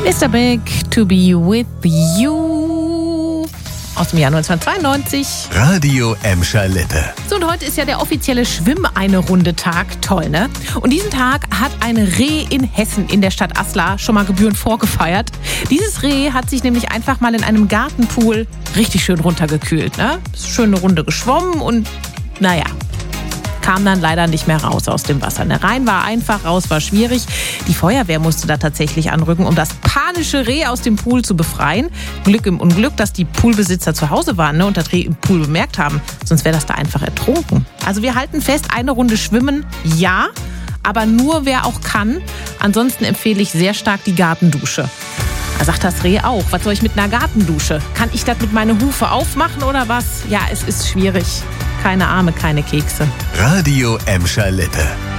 Mr. Big, To Be With You aus dem Jahr 1992. Radio Emscher Lippe. So, und heute ist ja der offizielle Schwimm-eine-Runde-Tag. Toll, ne? Und diesen Tag hat ein Reh in Hessen in der Stadt Aslar schon mal gebührend vorgefeiert. Dieses Reh hat sich nämlich einfach mal in einem Gartenpool richtig schön runtergekühlt, ne? Ist schön eine Runde geschwommen und naja, kam dann leider nicht mehr raus aus dem Wasser. Rein war einfach, raus war schwierig. Die Feuerwehr musste da tatsächlich anrücken, um das panische Reh aus dem Pool zu befreien. Glück im Unglück, dass die Poolbesitzer zu Hause waren, ne, und das Reh im Pool bemerkt haben. Sonst wäre das da einfach ertrunken. Also wir halten fest, eine Runde schwimmen, ja, aber nur wer auch kann. Ansonsten empfehle ich sehr stark die Gartendusche. Da sagt das Reh auch, was soll ich mit einer Gartendusche? Kann ich das mit meiner Hufe aufmachen oder was? Ja, es ist schwierig. Keine Arme, keine Kekse. Radio Emscher Lippe.